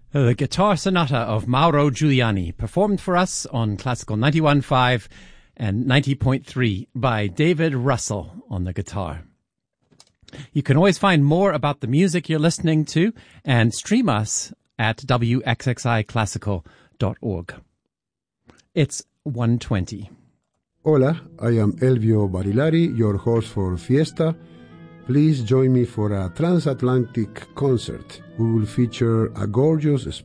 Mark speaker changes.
Speaker 1: The Guitar Sonata of Mauro Giuliani, performed for us on Classical 91.5 and 90.3 by David Russell on the guitar. You can always find more about the music you're listening to and stream us at wxxiclassical.org. It's 1:20.
Speaker 2: Hola, I am Elvio Barilari, your host for Fiesta. Please join me for a transatlantic concert. We will feature a gorgeous